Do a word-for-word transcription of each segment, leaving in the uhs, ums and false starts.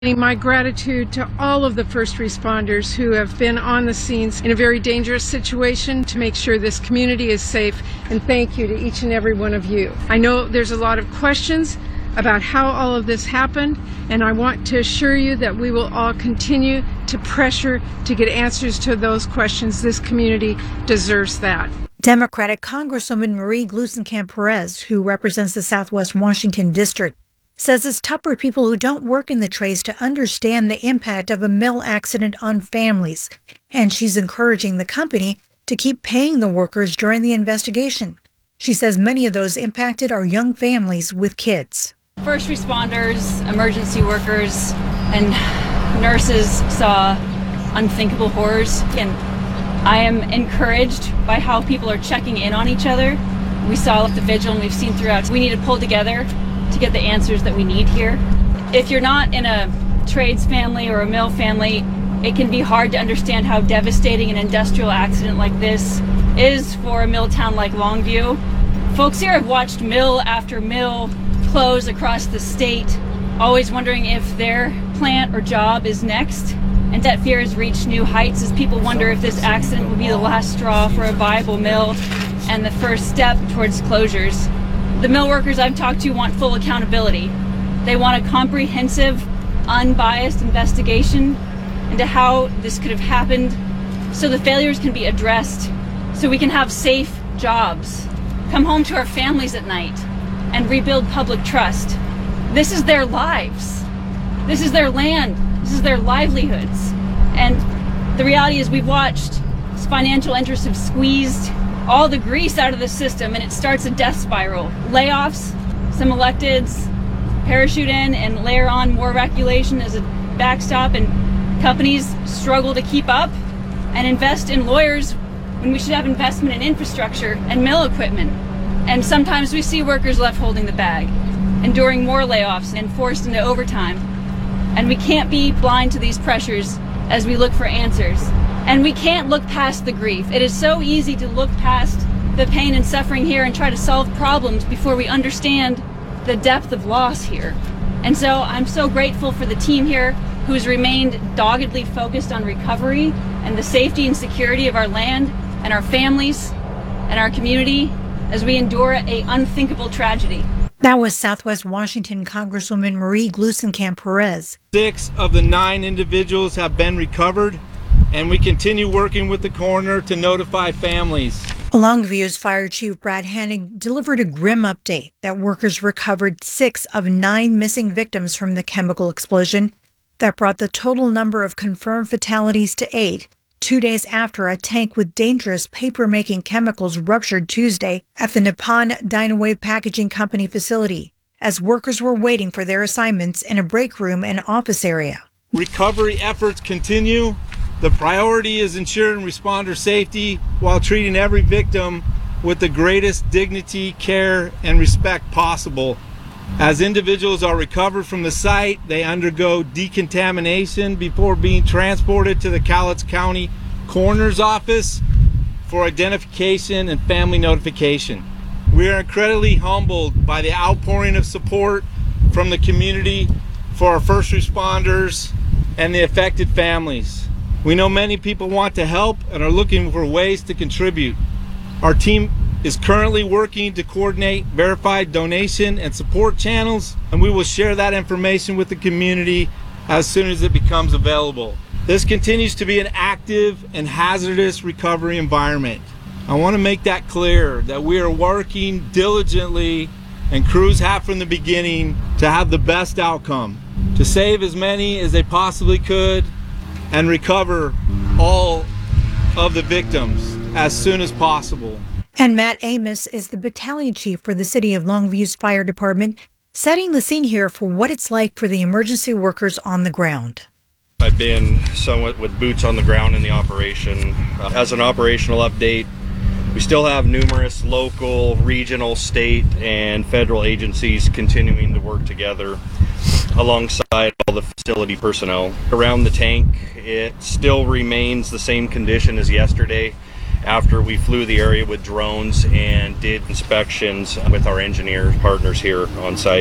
My gratitude to all of the first responders who have been on the scenes in a very dangerous situation to make sure this community is safe, and thank you to each and every one of you. I know there's a lot of questions about how all of this happened, and I want to assure you that we will all continue to pressure to get answers to those questions. This community deserves that. Democratic Congresswoman Marie Gluesenkamp-Perez, who represents the Southwest Washington District, says it's tough for people who don't work in the trades to understand the impact of a mill accident on families, and she's encouraging the company to keep paying the workers during the investigation. She says many of those impacted are young families with kids. First responders, emergency workers, and nurses saw unthinkable horrors, and I am encouraged by how people are checking in on each other. We saw the vigil, and we've seen throughout. We need to pull together to get the answers that we need here. If you're not in a trades family or a mill family, it can be hard to understand how devastating an industrial accident like this is for a mill town like Longview. Folks here have watched mill after mill close across the state, always wondering if their plant or job is next. And that fear has reached new heights as people wonder if this accident will be the last straw for a viable mill and the first step towards closures. The mill workers I've talked to want full accountability. They want a comprehensive, unbiased investigation into how this could have happened so the failures can be addressed, so we can have safe jobs, come home to our families at night, and rebuild public trust. This is their lives. This is their land. This is their livelihoods. And the reality is we've watched financial interests have squeezed all the grease out of the system, and it starts a death spiral. Layoffs, some electeds parachute in and layer on more regulation as a backstop, and companies struggle to keep up and invest in lawyers when we should have investment in infrastructure and mill equipment. And sometimes we see workers left holding the bag, enduring more layoffs and forced into overtime. And we can't be blind to these pressures as we look for answers. And we can't look past the grief. It is so easy to look past the pain and suffering here and try to solve problems before we understand the depth of loss here. And so I'm so grateful for the team here who's remained doggedly focused on recovery and the safety and security of our land and our families and our community as we endure a unthinkable tragedy. That was Southwest Washington Congresswoman Marie Gluesenkamp-Perez. Six of the nine individuals have been recovered, and we continue working with the coroner to notify families. Longview's Fire Chief Brad Hanning delivered a grim update that workers recovered six of nine missing victims from the chemical explosion that brought the total number of confirmed fatalities to eight, two days after a tank with dangerous paper-making chemicals ruptured Tuesday at the Nippon Dynawave Packaging Company facility, as workers were waiting for their assignments in a break room and office area. Recovery efforts continue. The priority is ensuring responder safety while treating every victim with the greatest dignity, care, and respect possible. As individuals are recovered from the site, they undergo decontamination before being transported to the Cowlitz County Coroner's Office for identification and family notification. We are incredibly humbled by the outpouring of support from the community for our first responders and the affected families. We know many people want to help and are looking for ways to contribute. Our team is currently working to coordinate verified donation and support channels, and we will share that information with the community as soon as it becomes available. This continues to be an active and hazardous recovery environment. I want to make that clear that we are working diligently, and crews have from the beginning, to have the best outcome, to save as many as they possibly could and recover all of the victims as soon as possible. And Matt Amos is the battalion chief for the City of Longview's fire department, setting the scene here for what it's like for the emergency workers on the ground. I've been somewhat with boots on the ground in the operation. Uh, as an operational update, we still have numerous local, regional, state, and federal agencies continuing to work together alongside all the facility personnel. Around the tank, it still remains the same condition as yesterday after we flew the area with drones and did inspections with our engineer partners here on site.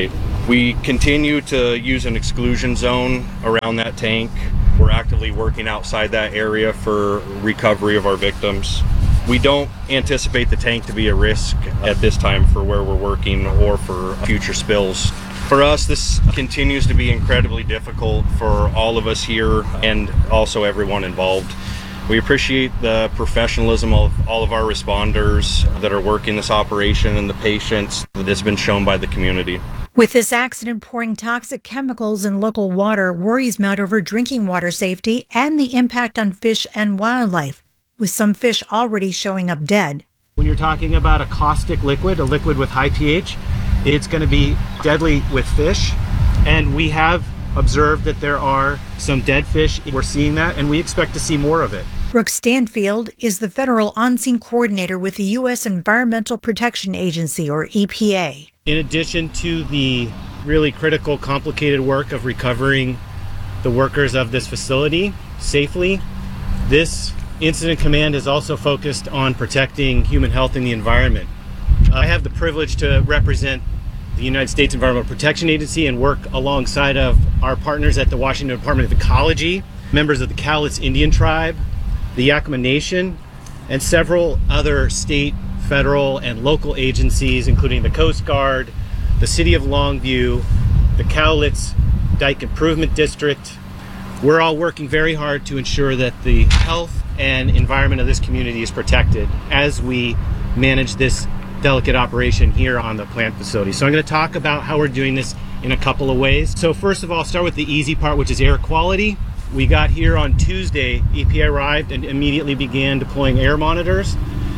We continue to use an exclusion zone around that tank. We're actively working outside that area for recovery of our victims. We don't anticipate the tank to be a risk at this time for where we're working or for future spills. For us, this continues to be incredibly difficult for all of us here and also everyone involved. We appreciate the professionalism of all of our responders that are working this operation and the patience that has been shown by the community. With this accident pouring toxic chemicals in local water, worries mount over drinking water safety and the impact on fish and wildlife, with some fish already showing up dead. When you're talking about a caustic liquid, a liquid with high pH, it's going to be deadly with fish. And we have observed that there are some dead fish. We're seeing that, and we expect to see more of it. Brooke Stanfield is the federal on-scene coordinator with the U S Environmental Protection Agency, or E P A. In addition to the really critical, complicated work of recovering the workers of this facility safely, this incident command is also focused on protecting human health and the environment. I have the privilege to represent the United States Environmental Protection Agency and work alongside of our partners at the Washington Department of Ecology, members of the Cowlitz Indian Tribe, the Yakama Nation, and several other state, federal, and local agencies, including the Coast Guard, the City of Longview, the Cowlitz Dike Improvement District. We're all working very hard to ensure that the health and environment of this community is protected as we manage this delicate operation here on the plant facility. So I'm going to talk about how we're doing this in a couple of ways. So first of all, I'll start with the easy part, which is air quality. We got here on Tuesday. E P A arrived and immediately began deploying air monitors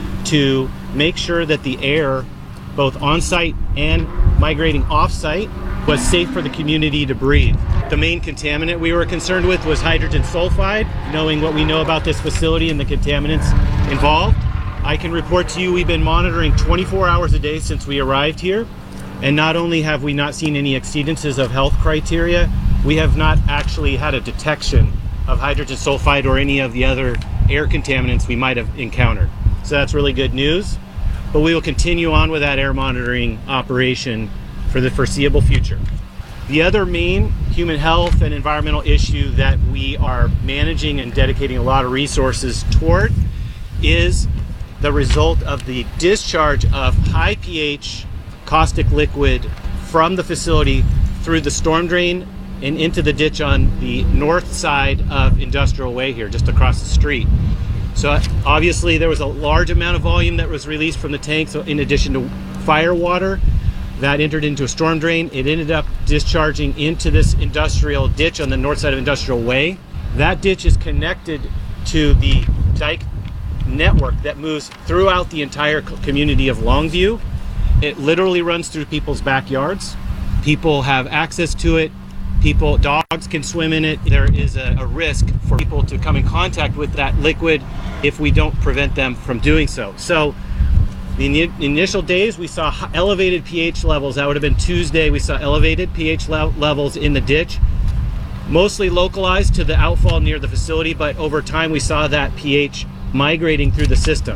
to make sure that the air, both on-site and migrating off-site, was safe for the community to breathe. The main contaminant we were concerned with was hydrogen sulfide. Knowing what we know about this facility and the contaminants involved, I can report to you we've been monitoring twenty-four hours a day since we arrived here. And not only have we not seen any exceedances of health criteria, we have not actually had a detection of hydrogen sulfide or any of the other air contaminants we might have encountered. So that's really good news. But we will continue on with that air monitoring operation for the foreseeable future. The other main human health and environmental issue that we are managing and dedicating a lot of resources toward is the result of the discharge of high pH caustic liquid from the facility through the storm drain and into the ditch on the north side of Industrial Way here, just across the street. So obviously there was a large amount of volume that was released from the tank, so in addition to fire water that entered into a storm drain, it ended up discharging into this industrial ditch on the north side of Industrial Way. That ditch is connected to the dike network that moves throughout the entire community of Longview. It literally runs through people's backyards. People have access to it. People, dogs can swim in it. There is a, a risk for people to come in contact with that liquid if we don't prevent them from doing so. So the in initial days we saw elevated pH levels. That would have been Tuesday. We saw elevated pH le levels in the ditch, mostly localized to the outfall near the facility, but over time we saw that pH migrating through the system.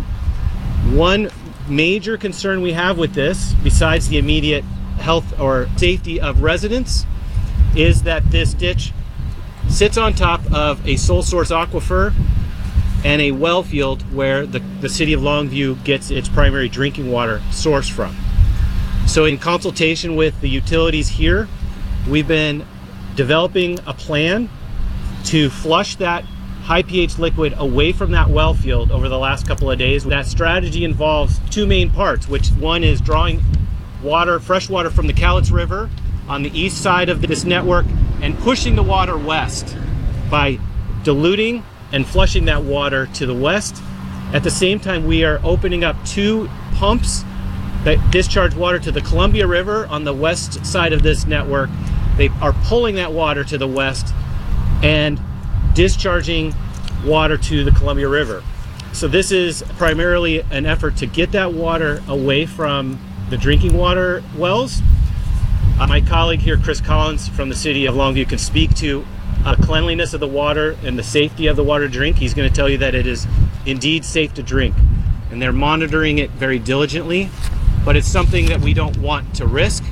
One major concern we have with this, besides the immediate health or safety of residents, is that this ditch sits on top of a sole source aquifer and a well field where the, the city of Longview gets its primary drinking water source from. So in consultation with the utilities here, we've been developing a plan to flush that high pH liquid away from that well field over the last couple of days. That strategy involves two main parts, which one is drawing water, fresh water from the Cowlitz River on the east side of this network and pushing the water west by diluting and flushing that water to the west. At the same time, we are opening up two pumps that discharge water to the Columbia River on the west side of this network. They are pulling that water to the west and discharging water to the Columbia River. So this is primarily an effort to get that water away from the drinking water wells. Uh, my colleague here, Chris Collins from the city of Longview, can speak to uh, cleanliness of the water and the safety of the water to drink. He's going to tell you that it is indeed safe to drink, and they're monitoring it very diligently, but it's something that we don't want to risk.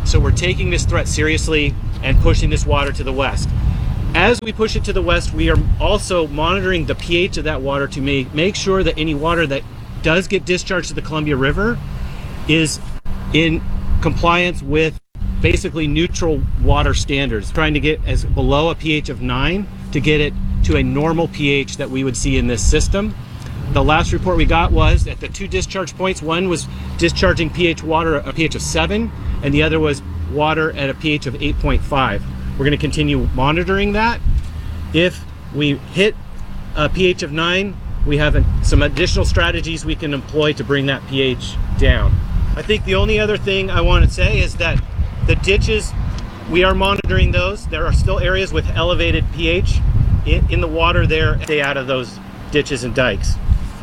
So we're taking this threat seriously and pushing this water to the west. As we push it to the west, we are also monitoring the pH of that water to make, make sure that any water that does get discharged to the Columbia River is in compliance with basically neutral water standards, trying to get as below a pH of nine to get it to a normal pH that we would see in this system. The last report we got was at the two discharge points, one was discharging pH water at a pH of seven, and the other was water at a pH of eight point five. We're going to continue monitoring that. If we hit a pH of nine, we have a, some additional strategies we can employ to bring that pH down. I think the only other thing I want to say is that the ditches, we are monitoring those. There are still areas with elevated pH in, in the water there. Stay out of those ditches and dikes.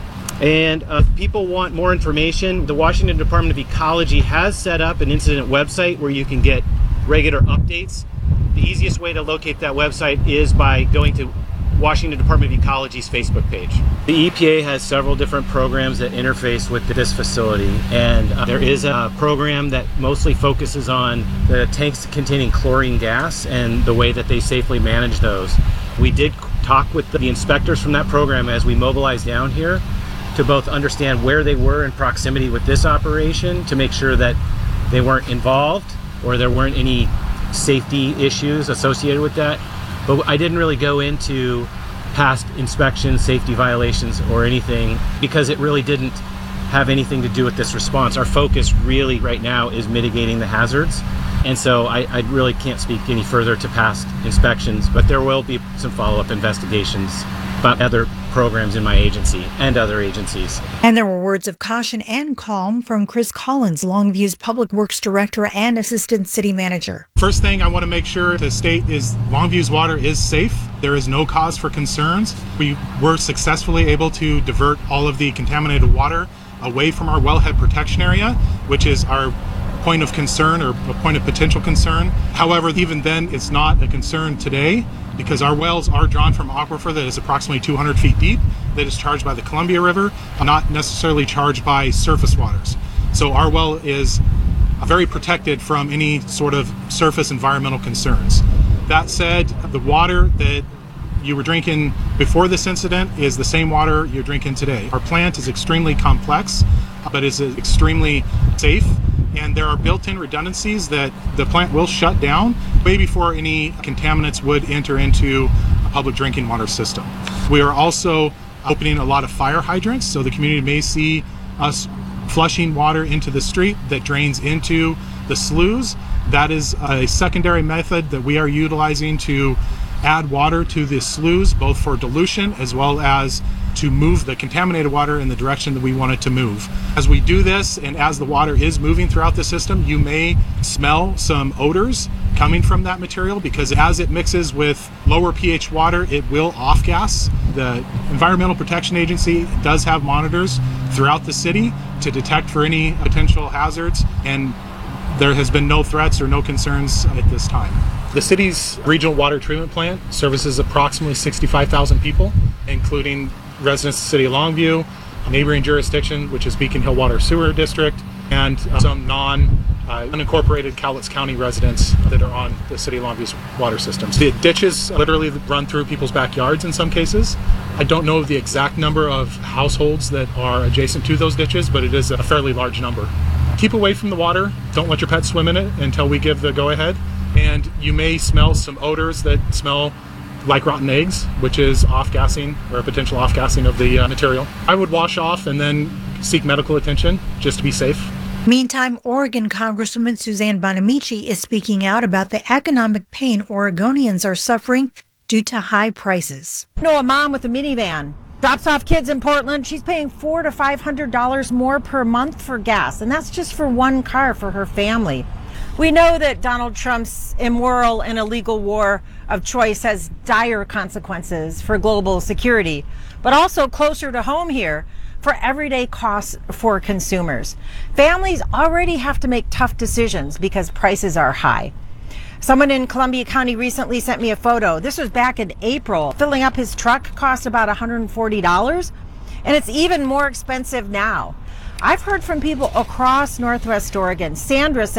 And uh, if people want more information, the Washington Department of Ecology has set up an incident website where you can get regular updates. The easiest way to locate that website is by going to Washington Department of Ecology's Facebook page. The E P A has several different programs that interface with this facility, and uh, there is a program that mostly focuses on the tanks containing chlorine gas and the way that they safely manage those. We did talk with the inspectors from that program as we mobilized down here to both understand where they were in proximity with this operation to make sure that they weren't involved or there weren't any safety issues associated with that. But I didn't really go into past inspections, safety violations, or anything because it really didn't have anything to do with this response. Our focus really right now is mitigating the hazards. And so I, I really can't speak any further to past inspections, but there will be some follow-up investigations about other programs in my agency and other agencies. And there were words of caution and calm from Chris Collins, Longview's Public Works Director and Assistant City Manager. First thing I want to make sure to state is Longview's water is safe. There is no cause for concerns. We were successfully able to divert all of the contaminated water away from our wellhead protection area, which is our point of concern or a point of potential concern. However, even then, it's not a concern today because our wells are drawn from aquifer that is approximately two hundred feet deep, that is charged by the Columbia River, not necessarily charged by surface waters. So our well is very protected from any sort of surface environmental concerns. That said, the water that you were drinking before this incident is the same water you're drinking today. Our plant is extremely complex, but is extremely safe. And there are built-in redundancies that the plant will shut down way before any contaminants would enter into a public drinking water system. We are also opening a lot of fire hydrants, so the community may see us flushing water into the street that drains into the sloughs. That is a secondary method that we are utilizing to add water to the sloughs, both for dilution as well as to move the contaminated water in the direction that we want it to move. As we do this, and as the water is moving throughout the system, you may smell some odors coming from that material because as it mixes with lower pH water, it will off-gas. The Environmental Protection Agency does have monitors throughout the city to detect for any potential hazards, and there has been no threats or no concerns at this time. The city's regional water treatment plant services approximately sixty-five thousand people, including residents of the city of Longview, a neighboring jurisdiction, which is Beacon Hill Water Sewer District, and uh, some non uh, unincorporated Cowlitz County residents that are on the city of Longview's water systems. The ditches literally run through people's backyards in some cases. I don't know the exact number of households that are adjacent to those ditches, but it is a fairly large number. Keep away from the water. Don't let your pets swim in it until we give the go-ahead. And you may smell some odors that smell like rotten eggs, which is off-gassing or a potential off-gassing of the uh, material. I would wash off and then seek medical attention just to be safe. Meantime, Oregon Congresswoman Suzanne Bonamici is speaking out about the economic pain Oregonians are suffering due to high prices. You know, a mom with a minivan drops off kids in Portland. She's paying four to five hundred dollars more per month for gas, and that's just for one car for her family. We know that Donald Trump's immoral and illegal war of choice has dire consequences for global security, but also closer to home here for everyday costs for consumers. Families already have to make tough decisions because prices are high. Someone in Columbia County recently sent me a photo. This was back in April. Filling up his truck cost about one hundred forty dollars, and it's even more expensive now. I've heard from people across Northwest Oregon. Sandra said,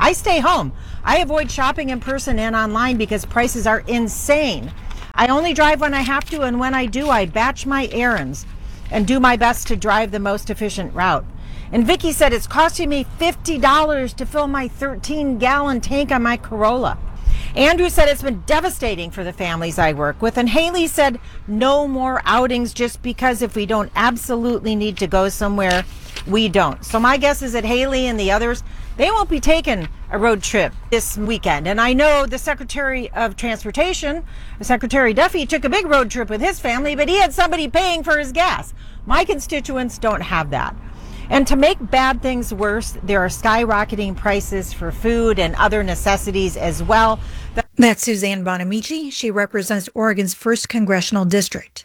I stay home. I avoid shopping in person and online because prices are insane. I only drive when I have to, and when I do, I batch my errands and do my best to drive the most efficient route. And Vicki said it's costing me fifty dollars to fill my thirteen gallon tank on my Corolla. Andrew said it's been devastating for the families I work with. And Haley said no more outings just because if we don't absolutely need to go somewhere, we don't. So my guess is that Haley and the others, they won't be taking a road trip this weekend. And I know the Secretary of Transportation, Secretary Duffy, took a big road trip with his family, but he had somebody paying for his gas. My constituents don't have that. And to make bad things worse, there are skyrocketing prices for food and other necessities as well. That's Suzanne Bonamici. She represents Oregon's first congressional district.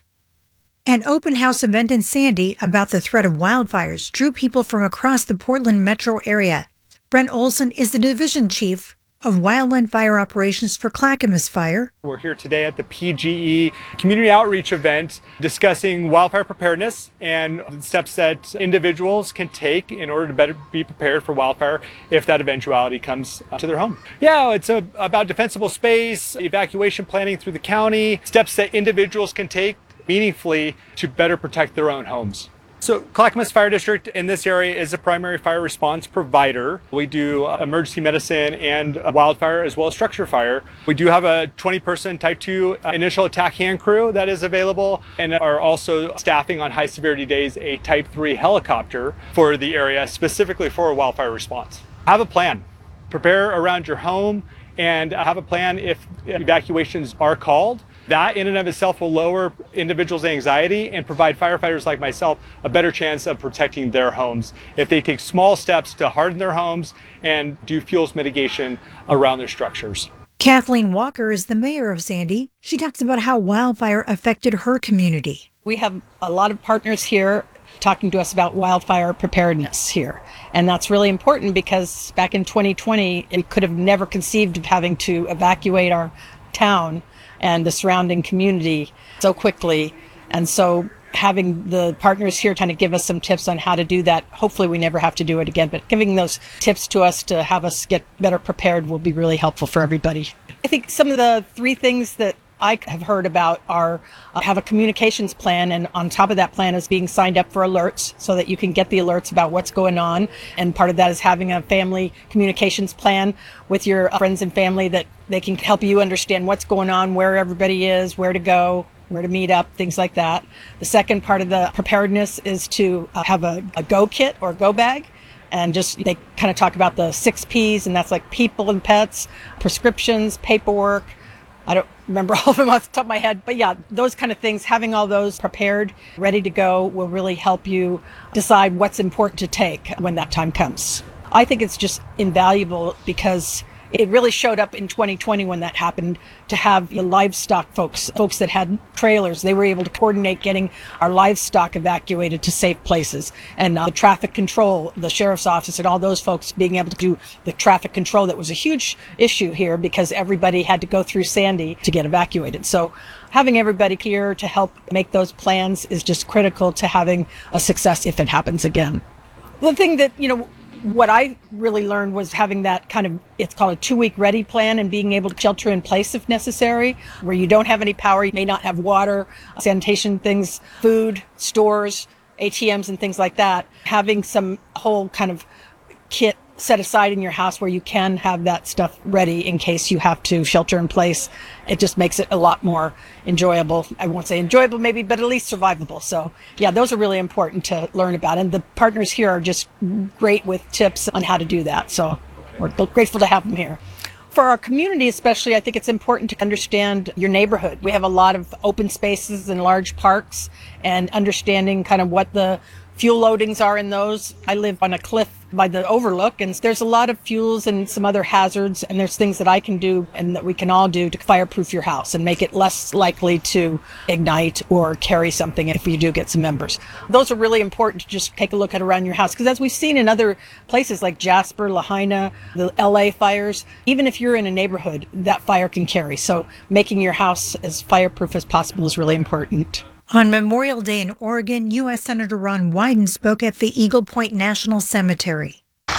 An open house event in Sandy about the threat of wildfires drew people from across the Portland metro area. Brent Olson is the division chief of wildland fire operations for Clackamas Fire. We're here today at the P G E community outreach event discussing wildfire preparedness and the steps that individuals can take in order to better be prepared for wildfire if that eventuality comes to their home. Yeah, it's a, about defensible space, evacuation planning through the county, steps that individuals can take meaningfully to better protect their own homes. So Clackamas Fire District in this area is a primary fire response provider. We do emergency medicine and wildfire as well as structure fire. We do have a twenty person type two initial attack hand crew that is available and are also staffing on high severity days a type three helicopter for the area specifically for a wildfire response. Have a plan. Prepare around your home and have a plan if evacuations are called. That in and of itself will lower individuals' anxiety and provide firefighters like myself a better chance of protecting their homes if they take small steps to harden their homes and do fuels mitigation around their structures. Kathleen Walker is the mayor of Sandy. She talks about how wildfire affected her community. We have a lot of partners here talking to us about wildfire preparedness here. And that's really important because back in twenty twenty, we could have never conceived of having to evacuate our town and the surrounding community so quickly. And so having the partners here kind of give us some tips on how to do that. Hopefully we never have to do it again, but giving those tips to us to have us get better prepared will be really helpful for everybody. I think some of the three things that I have heard about are uh, have a communications plan, and on top of that plan is being signed up for alerts so that you can get the alerts about what's going on. And part of that is having a family communications plan with your uh, friends and family that they can help you understand what's going on, where everybody is, where to go, where to meet up, things like that. The second part of the preparedness is to uh, have a, a go kit or go bag. And just they kind of talk about the six P's, and that's like people and pets, prescriptions, paperwork. I don't remember all of them off the top of my head, but yeah, those kind of things, having all those prepared, ready to go will really help you decide what's important to take when that time comes. I think it's just invaluable because it really showed up in twenty twenty when that happened to have the livestock folks, folks that had trailers. They were able to coordinate getting our livestock evacuated to safe places. And uh, the traffic control, the sheriff's office and all those folks being able to do the traffic control that was a huge issue here because everybody had to go through Sandy to get evacuated. So having everybody here to help make those plans is just critical to having a success if it happens again. The thing that, you know, what I really learned was having that kind of, it's called a two-week ready plan and being able to shelter in place if necessary, where you don't have any power, you may not have water, sanitation things, food, stores, A T Ms and things like that. Having some whole kind of kit set aside in your house where you can have that stuff ready in case you have to shelter in place. It just makes it a lot more enjoyable. I won't say enjoyable maybe, but at least survivable. So yeah, those are really important to learn about. And the partners here are just great with tips on how to do that. So we're grateful to have them here. For our community especially, I think it's important to understand your neighborhood. We have a lot of open spaces and large parks, and understanding kind of what the fuel loadings are in those. I live on a cliff by the overlook, and there's a lot of fuels and some other hazards, and there's things that I can do and that we can all do to fireproof your house and make it less likely to ignite or carry something if you do get some embers. Those are really important to just take a look at around your house, because as we've seen in other places like Jasper, Lahaina, the L A fires, even if you're in a neighborhood, that fire can carry. So making your house as fireproof as possible is really important. On Memorial Day in Oregon, U S Senator Ron Wyden spoke at the Eagle Point National Cemetery.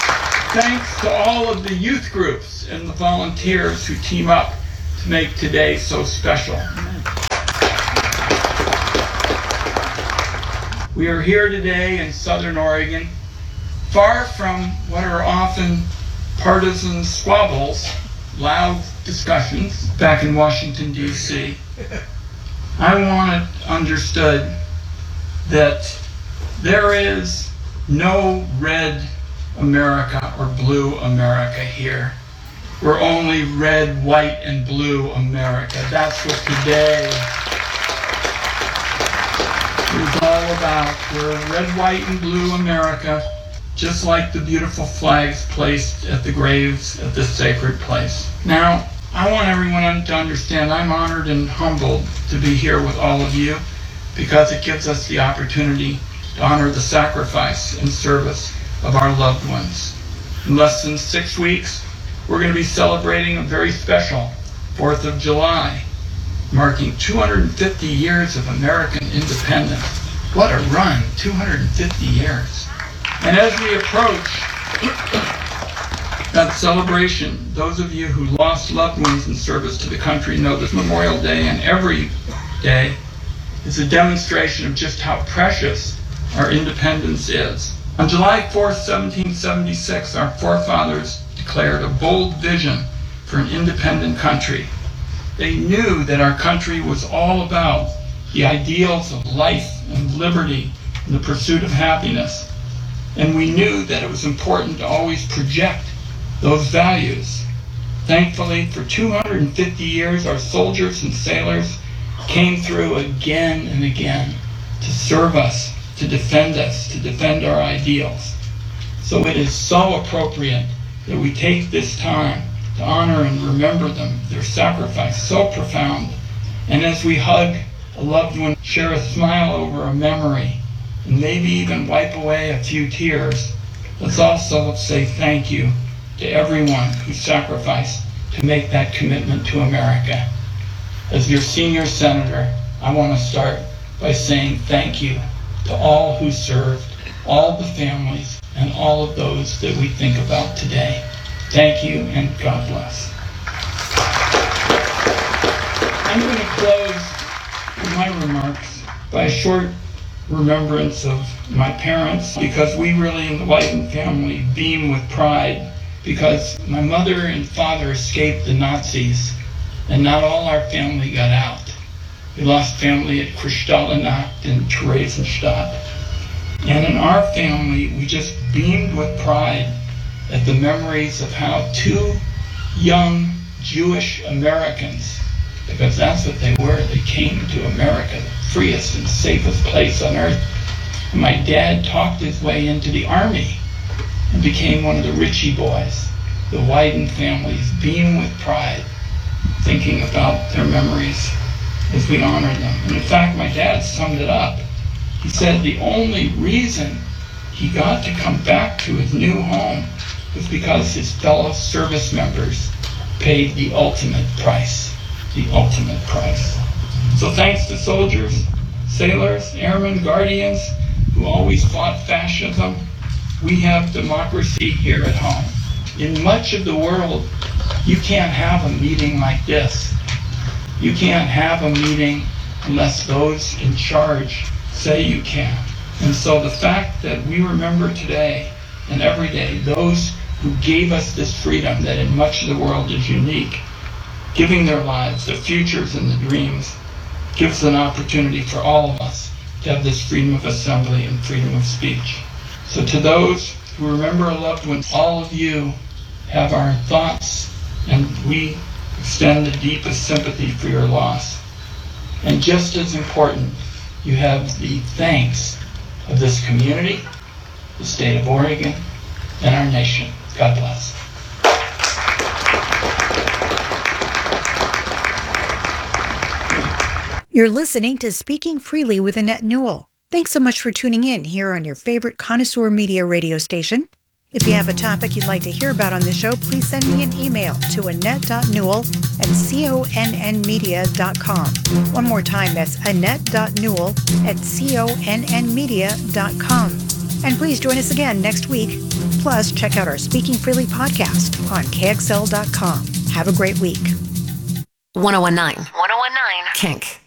Thanks to all of the youth groups and the volunteers who team up to make today so special. We are here today in Southern Oregon, far from what are often partisan squabbles, loud discussions back in Washington, D C I want it understood that there is no red America or blue America here. We're only red, white, and blue America. That's what today is all about. We're red, white, and blue America, just like the beautiful flags placed at the graves at this sacred place. Now, I want everyone to understand I'm honored and humbled to be here with all of you because it gives us the opportunity to honor the sacrifice and service of our loved ones. In less than six weeks, we're going to be celebrating a very special fourth of July, marking two hundred fifty years of American independence. What a run, two hundred fifty years. And as we approach that celebration, those of you who lost loved ones in service to the country know this Memorial Day and every day is a demonstration of just how precious our independence is. On July fourth, seventeen seventy-six, our forefathers declared a bold vision for an independent country. They knew that our country was all about the ideals of life and liberty and the pursuit of happiness. And we knew that it was important to always project those values. Thankfully, for two hundred fifty years, our soldiers and sailors came through again and again to serve us, to defend us, to defend our ideals. So it is so appropriate that we take this time to honor and remember them, their sacrifice, so profound. And as we hug a loved one, share a smile over a memory, and maybe even wipe away a few tears, let's also say thank you to everyone who sacrificed to make that commitment to America. As your senior senator, I want to start by saying thank you to all who served, all the families, and all of those that we think about today. Thank you, and God bless. I'm going to close my remarks by a short remembrance of my parents, because we really in the Whiten family beam with pride, because my mother and father escaped the Nazis, and not all our family got out. We lost family at Kristallnacht and Theresienstadt. And in our family, we just beamed with pride at the memories of how two young Jewish Americans, because that's what they were, they came to America, the freest and safest place on earth. And my dad talked his way into the army and became one of the Ritchie boys. The Wyden families beam with pride, thinking about their memories as we honor them. And in fact, my dad summed it up. He said the only reason he got to come back to his new home was because his fellow service members paid the ultimate price. The ultimate price. So thanks to soldiers, sailors, airmen, guardians who always fought fascism, we have democracy here at home. In much of the world, you can't have a meeting like this. You can't have a meeting unless those in charge say you can. And so the fact that we remember today and every day those who gave us this freedom that in much of the world is unique, giving their lives, their futures, and the dreams, gives an opportunity for all of us to have this freedom of assembly and freedom of speech. So to those who remember a loved one, all of you have our thoughts, and we extend the deepest sympathy for your loss. And just as important, you have the thanks of this community, the state of Oregon, and our nation. God bless. You're listening to Speaking Freely with Annette Newell. Thanks so much for tuning in here on your favorite Connoisseur Media radio station. If you have a topic you'd like to hear about on the show, please send me an email to annette dot newell at conn media dot com. One more time, that's annette dot newell at conn media dot com. And please join us again next week Plus, check out our Speaking Freely podcast on K X L dot com. Have a great week. ten nineteen. ten nineteen. Kink.